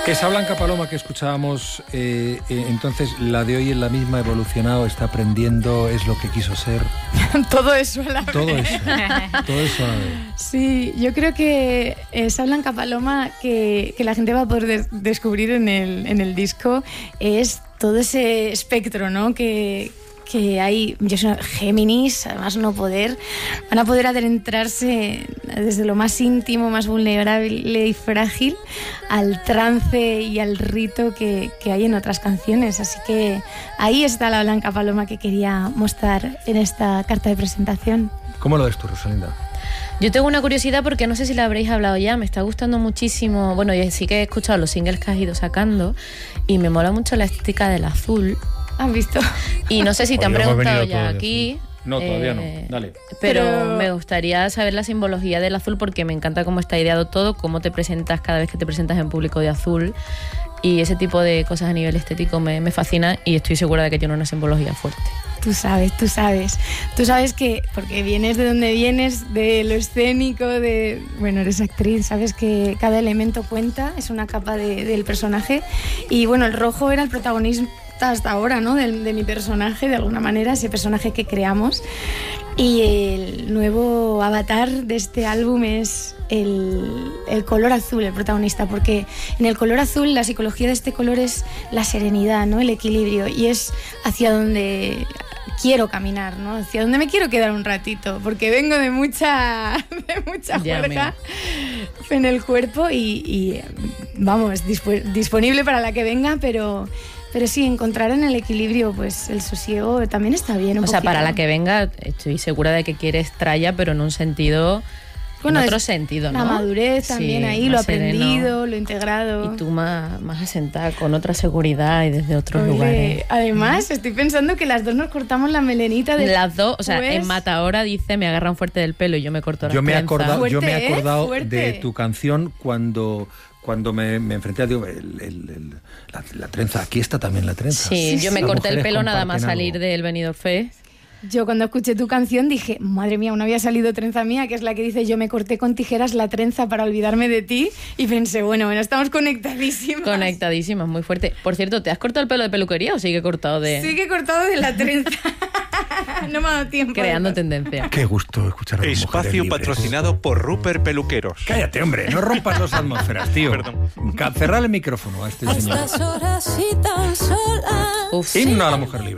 Esa Blanca Paloma que escuchábamos, entonces la de hoy es la misma, evolucionado, está aprendiendo, es lo que quiso ser. Todo eso a la vez. Todo eso a la vez. Sí, yo creo que esa Blanca Paloma que la gente va a poder descubrir en el disco es todo ese espectro, ¿no? Que hay, yo soy Géminis, además van a poder adentrarse desde lo más íntimo, más vulnerable y frágil al trance y al rito que hay en otras canciones. Así que ahí está la Blanca Paloma que quería mostrar en esta carta de presentación. ¿Cómo lo ves tú, Rosalinda? Yo tengo una curiosidad porque no sé si la habréis hablado ya, me está gustando muchísimo, bueno, yo sí que he escuchado los singles que has ido sacando y me mola mucho la estética del azul. ¿Han visto? Y no sé si te han preguntado ya aquí. No, todavía no. Dale. Pero me gustaría saber la simbología del azul porque me encanta cómo está ideado todo, cómo te presentas cada vez que te presentas en público de azul. Y ese tipo de cosas a nivel estético me fascina y estoy segura de que tiene una simbología fuerte. Tú sabes. Tú sabes que, porque vienes de donde vienes, de lo escénico, bueno, eres actriz, sabes que cada elemento cuenta, es una capa del personaje. Y bueno, el rojo era el protagonismo hasta ahora, ¿no? De mi personaje, de alguna manera, ese personaje que creamos. Y el nuevo avatar de este álbum es el color azul, el protagonista, porque en el color azul la psicología de este color es la serenidad, ¿no? El equilibrio, y es hacia donde quiero caminar, ¿no? Hacia donde me quiero quedar un ratito, porque vengo de mucha juerga en el cuerpo y vamos, disponible para la que venga, pero sí, encontrar en el equilibrio, pues el sosiego también está bien. O sea, para la que venga, estoy segura de que quieres tralla, pero en un sentido, bueno, en otro sentido, ¿no? La madurez también, sí, ahí, lo aprendido, sereno, lo integrado. Y tú más asentada, con otra seguridad y desde otros lugares. Además, estoy pensando que las dos nos cortamos la melenita de... Las dos, o sea, pues... en Mata Ahora dice, me agarran fuerte del pelo y yo me corto las trenzas. Yo me he acordado de tu canción cuando me enfrenté a la trenza. Aquí está también la trenza. Sí, yo me corté el pelo nada más salir del Benidorm Fest. Yo cuando escuché tu canción dije, madre mía, una había salido trenza mía, que es la que dice, yo me corté con tijeras la trenza para olvidarme de ti, y pensé, bueno, estamos conectadísimas. Conectadísimas, muy fuerte. Por cierto, ¿te has cortado el pelo de peluquería o sigue cortado de...? Sigue cortado de la trenza. No me ha dado tiempo. Creando tendencia. Qué gusto escuchar a las mujeres Espacio libres. Patrocinado por Rupert Peluqueros. Cállate, hombre, no rompas las atmósferas, tío. Perdón. Cerrar el micrófono a este señor. Estas horas y tan sola. Himno a la mujer libre.